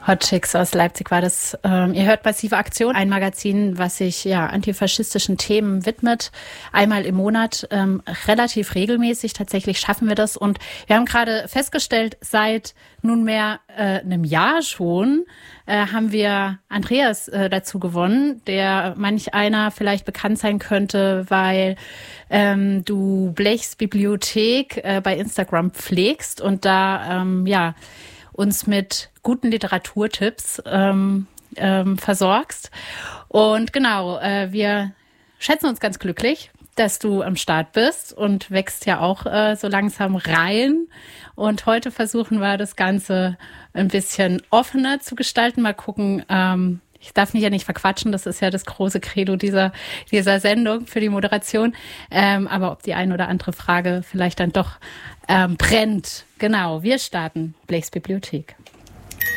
Hot Chicks aus Leipzig war das. Ihr hört Massive Aktion, ein Magazin, was sich antifaschistischen Themen widmet. Einmal im Monat, relativ regelmäßig. Tatsächlich schaffen wir das. Und wir haben gerade festgestellt, seit nunmehr einem Jahr schon haben wir Andreas dazu gewonnen, der manch einer vielleicht bekannt sein könnte, weil du Blechs Bibliothek bei Instagram pflegst und da uns mit guten Literaturtipps versorgst. Und genau, wir schätzen uns ganz glücklich, dass du am Start bist und wächst ja auch so langsam rein. Und heute versuchen wir das Ganze ein bisschen offener zu gestalten. Mal gucken, ich darf mich ja nicht verquatschen, das ist ja das große Credo dieser Sendung für die Moderation. Aber ob die ein oder andere Frage vielleicht dann doch brennt. Genau, wir starten Blechs Bibliothek.